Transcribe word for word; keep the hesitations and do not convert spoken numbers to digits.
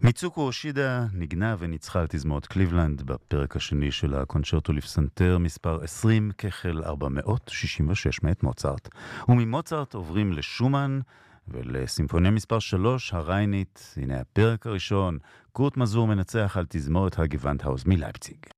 מיצוקו אושידה ניגנה וניצחה על תזמורת קליבלנד בפרק השני של הקונצ'רטו לפסנתר מספר עשרים כחל ארבע מאות שישים ושש מאת מוצרט. וממוצרט עוברים לשומן ולסימפוניה מספר שלוש הריינית. הנה הפרק הראשון, קורט מזור מנצח על תזמורת הגוונדהאוז מלייפציג.